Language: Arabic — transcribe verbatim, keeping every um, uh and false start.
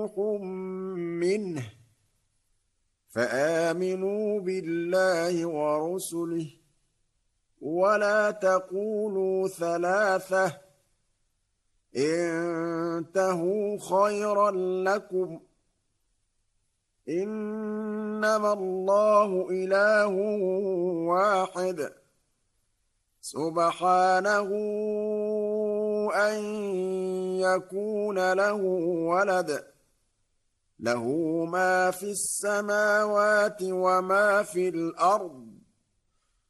منه فآمنوا بالله ورسله ولا تقولوا ثلاثة انتهوا خيرا لكم إنما الله إله واحد سبحانه أن يكون له ولد له ما في السماوات وما في الأرض